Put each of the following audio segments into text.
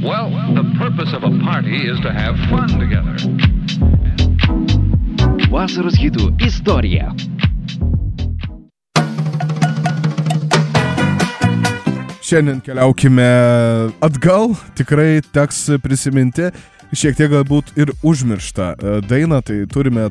Well, the purpose of a party is to have fun together. Vasaros hitų istorija. Šiandien keliaukime atgal, tikrai teks prisiminti šiek tiek galbūt ir užmirštą dainą, tai turime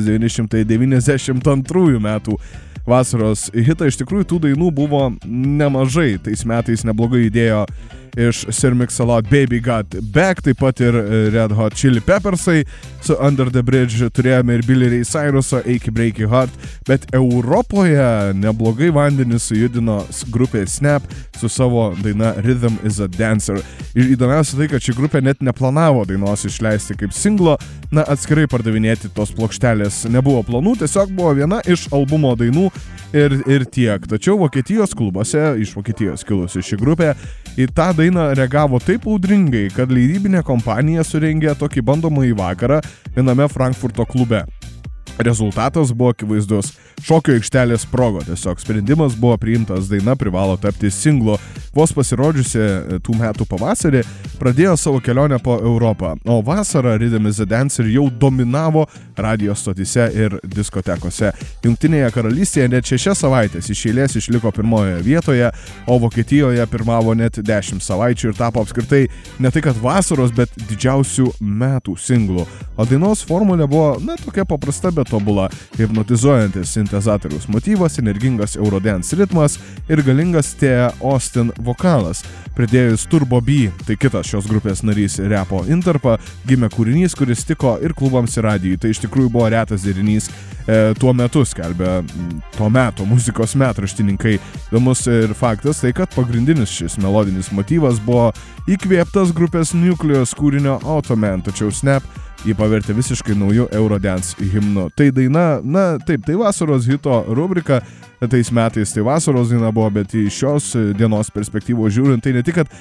1992 metų vasaros hitą. Iš tikrųjų, tų dainų buvo nemažai, tais metais neblogai įdėjo iš Sir Mix-a-Lot Baby Got Back, taip pat ir Red Hot Chili Peppersai su Under the Bridge, turėjome ir Billy Ray Cyrus'o Achy Breaky Heart, bet Europoje neblogai vandenį sujudino grupė Snap su savo daina Rhythm is a Dancer. Ir įdomiausia tai, kad ši grupė net neplanavo dainos išleisti kaip singlo, atskirai pardavinėti tos plokštelės nebuvo planų, tiesiog buvo viena iš albumo dainų ir tiek. Tačiau Vokietijos klubuose, iš Vokietijos kilusi ši grupė, į tą dainą reagavo taip audringai, kad leidybinė kompanija surengė tokį bandomąjį vakarą viename Frankfurto klube. Rezultatas buvo akivaizdus. Šokio aikštelės sprogo. Tiesiog sprendimas buvo priimtas, daina privalo tapti singlo. Vos pasirodžiusi tų metų pavasarį pradėjo savo kelionę po Europą, o vasarą Rhythm is a Dancer jau dominavo radijo stotyse ir diskotekose. Jungtinėje karalystėje net 6 savaitės iš eilės išliko pirmojoje vietoje, o Vokietijoje pirmavo net 10 savaičių ir tapo apskritai ne tai kad vasaros, bet didžiausių metų singlų. O dainos formulė buvo, tokia paprasta, bet tobula, hipnotizuojantis sintezatoriaus motyvas, energingas Eurodance ritmas ir galingas Thea Austin vokalas. Pridėjus Turbo B, tai kitas šios grupės narys repo intarpą, gimė kūrinys, kuris tiko ir klubams ir radijui. Tai iš tikrųjų buvo retas derinys tuo metu, skelbė to meto muzikos metraštininkai. Įdomus ir faktas tai, kad pagrindinis šis melodinis motyvas buvo įkvėptas grupės Nucleus kūrinio Automan, tačiau Snap jį pavertė visiškai naujų Eurodance himnu. Tai daina, taip, tai vasaros hito rubrika, tais metais tai vasaros daina buvo, bet iš šios dienos perspektyvos žiūrint, tai ne tik, kad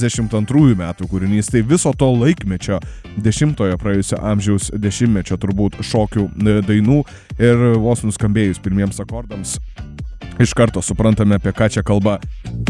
92 metų kūrinys, tai viso to laikmečio, 10-ojo praėjusio amžiaus dešimtmečio turbūt šokių dainų ir vos nuskambėjus pirmiems akordams, iš karto suprantame, apie ką čia kalba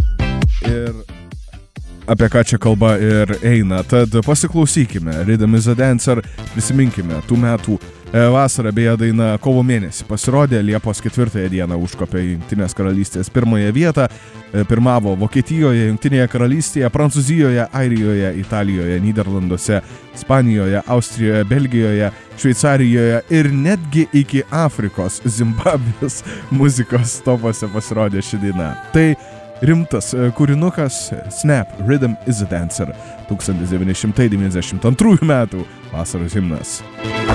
ir eina. Tad pasiklausykime Rhythm is a Dancer, prisiminkime tų metų vasarą, beje daina kovo mėnesį pasirodė, Liepos 4 dieną užkopė Jungtinės karalystės pirmąją vietą, pirmavo Vokietijoje, Jungtinėje karalystėje, Prancūzijoje, Airijoje, Italijoje, Nyderlanduose, Ispanijoje, Austrijoje, Belgijoje, Šveicarijoje ir netgi iki Afrikos, Zimbabvės muzikos topuose pasirodė ši daina. Tai rimtas kūrinukas Snap, Rhythm is a Dancer, 1992 metų vasaros himnas.